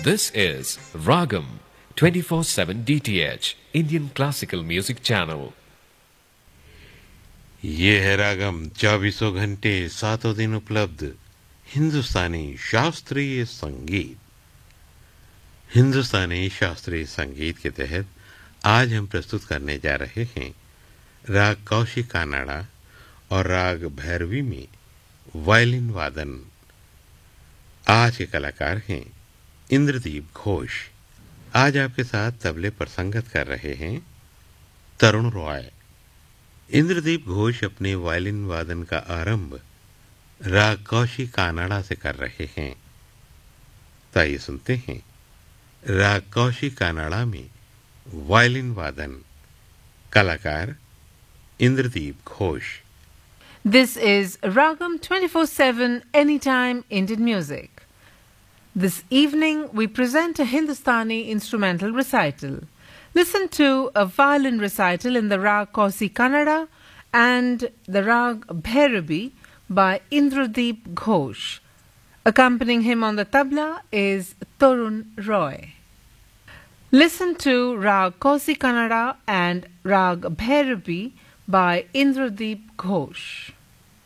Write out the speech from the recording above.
This is Ragam 24/7 DTH Indian Classical Music Channel. ये है रागम 24 घंटे 7 दिन उपलब्ध हिंदुस्तानी शास्त्रीय संगीत। हिंदुस्तानी शास्त्रीय संगीत के तहत आज हम प्रस्तुत करने जा रहे हैं राग कौशिक कानाड़ा और राग भैरवी में वायलिन वादन। आज के कलाकार हैं इंद्रदीप घोष। आज आपके साथ तबले पर संगत कर रहे हैं तरुण रॉय। इंद्रदीप घोष अपने वायलिन वादन का आरंभ राग कौशिक कानाड़ा से कर रहे हैं। तो आइए सुनते हैं राग कौशिक कानाड़ा में वायलिन वादन। कलाकार Indradeep Ghosh. This is Ragam 24/7 Anytime Indian Music. This evening we present a Hindustani instrumental recital. Listen to a violin recital in the Rag Kosik Kannada and the Rag Bhairavi by Indradeep Ghosh. Accompanying him on the tabla is Tarun Roy. Listen to Rag Kosik Kannada and Rag Bhairavi by Indradeep Ghosh.